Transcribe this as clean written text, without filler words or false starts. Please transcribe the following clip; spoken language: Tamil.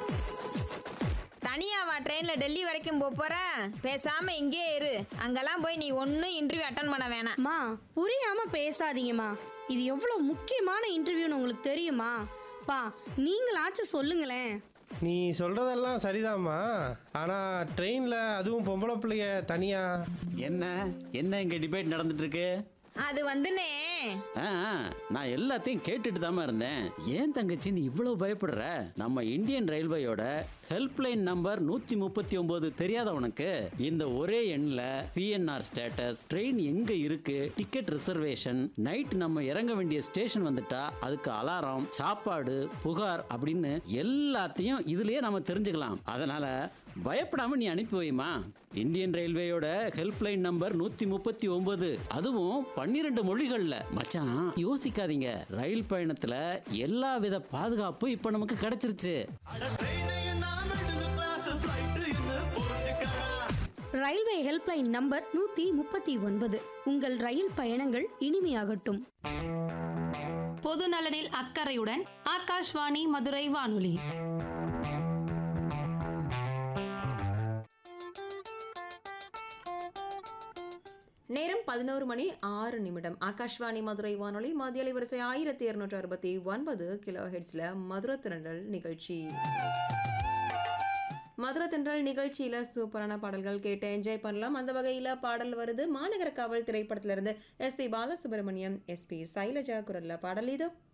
தனியாவா ட்ரெயினில் டெல்லி வரைக்கும் போற? பேசாம இங்கே இரு. அங்கெல்லாம் போய் நீ ஒன்றும் இன்டர்வியூ அட்டன் பண்ண வேணாம். மா புரியாம பேசாதீங்கம்மா. இது எவ்வளவு முக்கியமான இன்டர்வியூன்னு உங்களுக்கு தெரியுமா? பா நீங்களாச்சும் சொல்லுங்களேன். நீ சொல்கிறதெல்லாம் சரிதாம்மா. ஆனால் ட்ரெயினில் அதுவும் பொம்பளை பிள்ளைய தனியா. என்ன என்ன இங்கே டிபேட் நடந்துட்டு இருக்கு? அது வந்துனே, நான் எல்லாத்தையும் கேட்டுட்டு தாமா இருந்தேன். ஏன் தங்கச்சி நீ இவ்வளவு பயப்படுற? நம்ம இந்தியன் ரயில்வேயோட ஹெல்ப்லைன் நம்பர் 139 தெரியாத உனக்கு? இந்த ஒரே எண்ணில் பிஎன்ஆர் ஸ்டேட்டஸ், ட்ரெயின் எங்க இருக்கு, டிக்கெட் ரிசர்வேஷன், நைட் நம்ம இறங்க வேண்டிய ஸ்டேஷன் வந்துட்டா அதுக்கு அலாரம், சாப்பாடு, புகார் அப்படின்னு எல்லாத்தையும் இதுலயே நம்ம தெரிஞ்சுக்கலாம். அதனால பயப்படாம நீ அனுப்பி வைமா. இந்தியன் ரயில்வேயோட ஹெல்ப்லைன் நம்பர் 139, அதுவும் 12 மொழிகள்ல. மச்சான் யோசிக்காதீங்க, ரயில் பயணத்துல எல்லா வித பாதுகாப்பும் இப்ப நமக்கு கிடைச்சிருச்சு. Railway helpline number 139. உங்கள் ரயில் பயணங்கள் இனிமையாகட்டும். பொது நலனில் அக்கறையுடன் ஆகாஷ்வாணி மதுரை வானொலி. நேரம் 11:06. ஆகாஷ்வாணி மதுரை வானொலி மத்திய வரிசை 1269 கிலோ ஹெட்ஸ்ல மதுரை திரண்டல் நிகழ்ச்சி. மதுரை திரண்டல் நிகழ்ச்சியில சூப்பரான பாடல்கள் கேட்டு என்ஜாய் பண்ணலாம். அந்த வகையில பாடல் வருது மாநகர காவல் திரைப்படத்திலிருந்து. எஸ்பி பாலசுப்ரமணியம், எஸ்பி சைலஜா குரல்ல பாடல் இது.